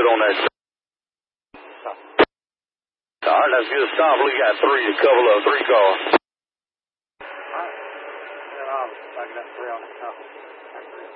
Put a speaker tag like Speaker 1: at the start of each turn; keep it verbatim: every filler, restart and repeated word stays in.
Speaker 1: good on that. All right, that's good. Stop. We got three, a couple of three cars.
Speaker 2: All right. Then I'll back it up three on the top.